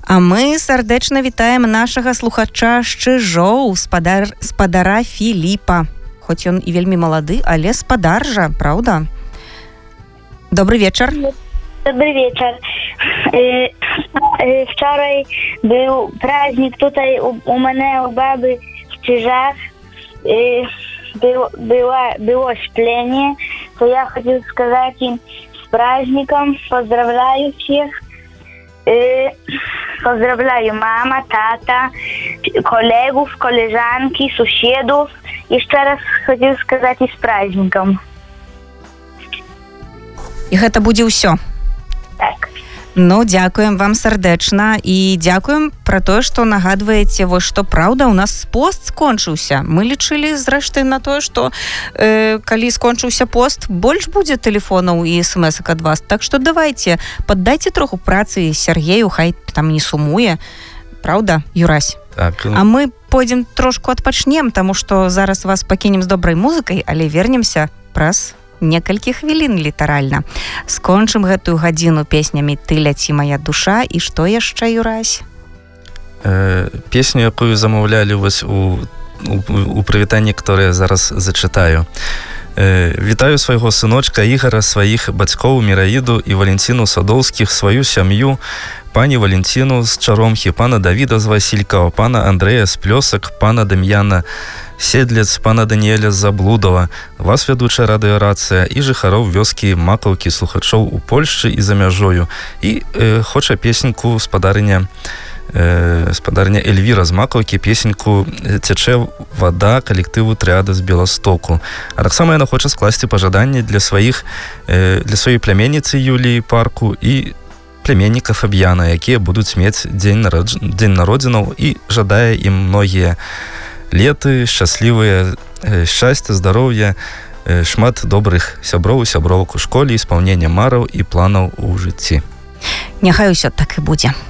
А мы сардэчна вітаем нашага слухача з Чыжоў, спадара Філіпа. Хоць ён і вельмі малады, але спадар жа, правда? Добрый вечар. Добрый вечер. Вчора был праздник тут у меня у бабы в Чижах. Было спление, то я хочу сказать им с праздником, поздравляю всех. Поздравляю мама, тата, коллегов, коллежанки, соседов. Еще раз хочу сказать и с праздником. І гэта будзе ўсё. Так. Ну, дзякуем вам сардэчна і дзякуем пра тое, што нагадваеце, вось што праўда, у нас пост скончыўся. Мы лічылі зрэшты на тое, што калі скончыўся пост, больш будзе тэлефонаў і смс-ак ад вас. Так што давайце, паддайце троху працы Сергею, хай там не сумуе. Праўда, Юрась? Так. А мы пойдзем трошку адпачнем, таму што зараз вас пакінем з добрай музыкай, але вернемся праз некалькі хвілін літаральна. Скончым гэтую гадзіну песнямі «Ты ляці, моя душа» і што яшчэ, Юрась? Песню, якую замаўлялі вось у прывітанні, которое зараз зачытаю. Вітаю свайго сыночка Ігара, сваіх бацькоў Міраіду і Валенціну Садоўскіх, сваю сям'ю, пані Валенціну з Чаромхі, пана Давіда з Васількава, пана Андрэя з Плёсак, пана Дам'яна Седлец, пана Даніэля з Заблудова, вас вядучая радыёрацыя і жыхароў вёскі Макаўкі, слухачоў у Польшчы і за мяжою. І хоча песеньку спадарыня Эльвіра з Макаўкі, песеньку «Цячэ вада» калектыву «Трыада» з Беластоку. А таксама яна хоча скласці пажаданні для сваёй пляменніцы Юліі Парку і пляменніка Фаб'яна, якія будуць мець дзень народзінаў, і жадае ім многія леты, шчаслівыя, шчасця, здароўя, шмат добрых сяброў і сябровак у школе, испаўнення мараў і планаў у жыцці. Няхай усё так і будзе.